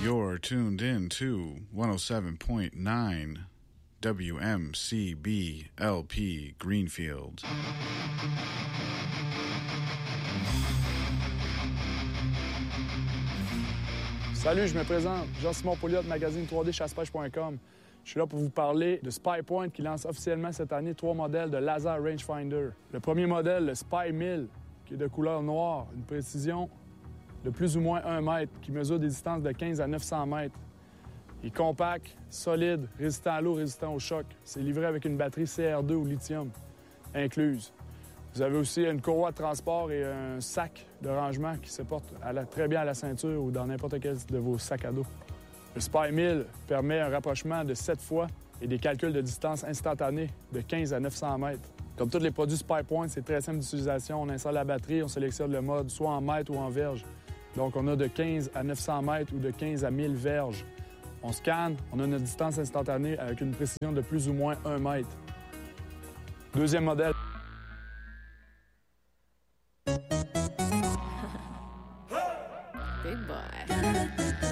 You're tuned in to 107.9 WMCB LP Greenfield. Salut, je me présente. Jean-Simon Pouliot, magazine 3dchassepêche.com. Je suis là pour vous parler de SpyPoint qui lance officiellement cette année 3 modèles de laser rangefinder. Le premier modèle, le Spy 1000, qui est de couleur noire, une précision de plus ou moins 1 mètre, qui mesure des distances de 15 à 900 mètres. Il est compact, solide, résistant à l'eau, résistant au choc. C'est livré avec une batterie CR2 ou lithium incluse. Vous avez aussi une courroie de transport et un sac de rangement qui se porte très bien à la ceinture ou dans n'importe quel de vos sacs à dos. Le Spy 1000 permet un rapprochement de 7 fois et des calculs de distance instantanés de 15 à 900 mètres. Comme tous les produits SpyPoint, c'est très simple d'utilisation. On installe la batterie, on sélectionne le mode soit en mètres ou en verges. Donc, on a de 15 à 900 mètres ou de 15 à 1000 verges. On scanne, on a notre distance instantanée avec une précision de plus ou moins 1 mètre. Deuxième modèle. Big boy.